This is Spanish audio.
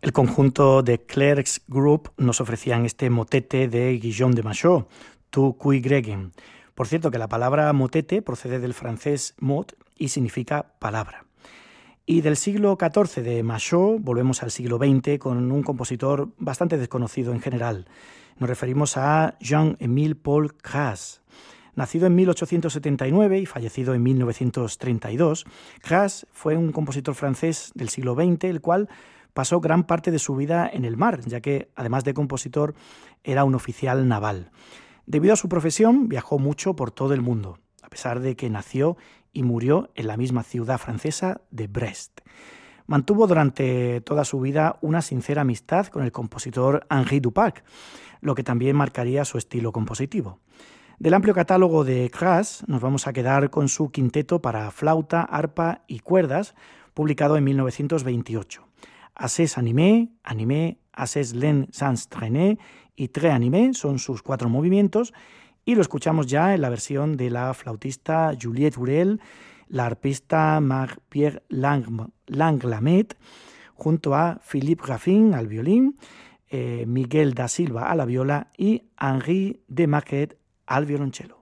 El conjunto de Clercs Group nos ofrecían este motete de Guillaume de Machaut, Tu cui gregem. Por cierto, que la palabra motete procede del francés mot y significa palabra. Y del siglo XIV de Machaut volvemos al siglo XX con un compositor bastante desconocido en general. Nos referimos a Jean-Émile Paul Cras. Nacido en 1879 y fallecido en 1932, Cras fue un compositor francés del siglo XX, el cual pasó gran parte de su vida en el mar, ya que, además de compositor, era un oficial naval. Debido a su profesión, viajó mucho por todo el mundo, a pesar de que nació y murió en la misma ciudad francesa de Brest. Mantuvo durante toda su vida una sincera amistad con el compositor Henri Duparc, lo que también marcaría su estilo compositivo. Del amplio catálogo de Cras nos vamos a quedar con su quinteto para flauta, arpa y cuerdas, publicado en 1928. Asses animé, Asses lent sans traîner y Tres animé son sus 4 movimientos, y lo escuchamos ya en la versión de la flautista Juliette Hurel, la arpista Marie-Pierre Langlamet, junto a Philippe Raffin al violín, Miguel da Silva a la viola y Henri de Maquet al violonchelo.